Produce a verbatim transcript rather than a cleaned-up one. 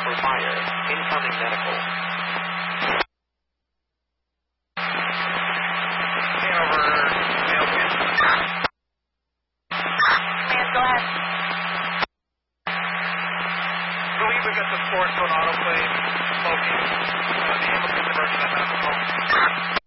for fire. Incoming medical. Hanover, Mailkin. Man, go ahead. I believe we've got the four to an autoplane smoking. Uh, the ambulance is emerging at medical call.